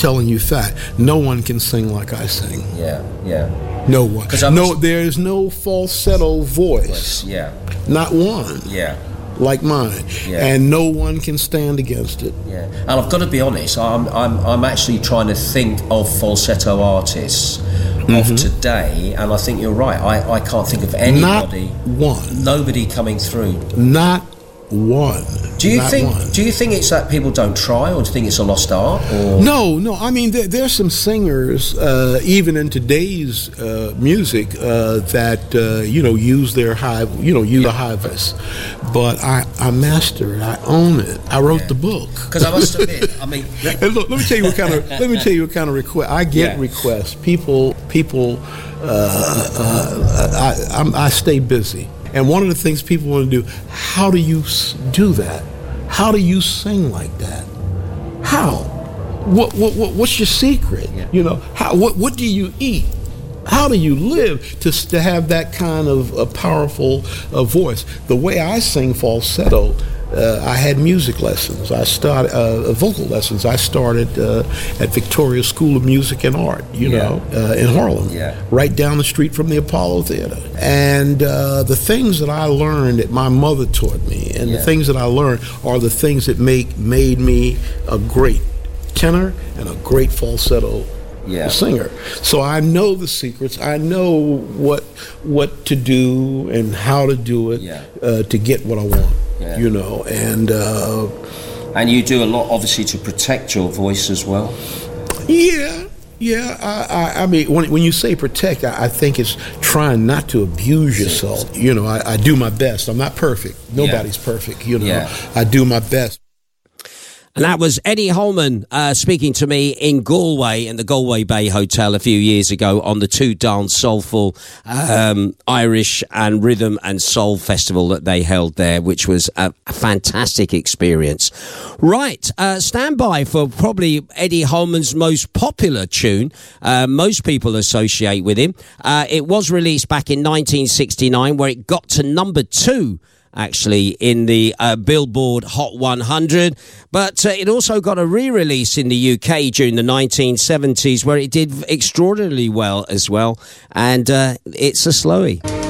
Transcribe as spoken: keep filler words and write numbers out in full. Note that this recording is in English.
telling you fact. No one can sing like I sing. Yeah, yeah. No one. No, was, there is no falsetto voice. voice. Yeah. Not one. Yeah. Like mine, yeah. and no one can stand against it. Yeah, and I've got to be honest. I'm I'm I'm actually trying to think of falsetto artists mm-hmm. of today, and I think you're right. I, I can't think of anybody. Not one. Nobody coming through. Not one. Do you Not think? One. Do you think it's that people don't try, or do you think it's a lost art? Or? No, no. I mean, there, there's some singers, uh, even in today's uh, music, uh, that uh, you know use their high, you know, use yeah. a high voice. But I, I master it. I own it. I wrote yeah. the book. Because I must admit, I mean, and look, let me tell you what kind of let me tell you what kind of request I get. Yeah. Requests. People, people. Uh, uh, I, I'm, I stay busy. And one of the things people want to do, how do you do that? How do you sing like that? How? What, what, what what's your secret? Yeah. You know, how, what, what do you eat? How do you live to, to have that kind of a powerful uh, voice? The way I sing falsetto, uh, I had music lessons. I started uh, vocal lessons. I started uh, at Victoria School of Music and Art, you yeah. know, uh, in Harlem, yeah. right down the street from the Apollo Theater. And uh, the things that I learned that my mother taught me, and yeah. the things that I learned are the things that make made me a great tenor and a great falsetto yeah. singer. So I know the secrets. I know what what to do and how to do it yeah. uh, to get what I want. Yeah. You know, and uh, and you do a lot, obviously, to protect your voice as well. Yeah, yeah. I, I, I mean, when when you say protect, I, I think it's trying not to abuse yourself. You know, I, I do my best. I'm not perfect. Nobody's yeah. perfect. You know, yeah. I do my best. And that was Eddie Holman uh, speaking to me in Galway, in the Galway Bay Hotel a few years ago on the Two Dance Soulful um, Irish and Rhythm and Soul Festival that they held there, which was a, a fantastic experience. Right, uh, stand by for probably Eddie Holman's most popular tune. Uh, most people associate with him. Uh, it was released back in nineteen sixty-nine, where it got to number two actually in the uh, Billboard Hot one hundred, but uh, it also got a re-release in the U K during the nineteen seventies where it did extraordinarily well as well, and uh, it's a slowie.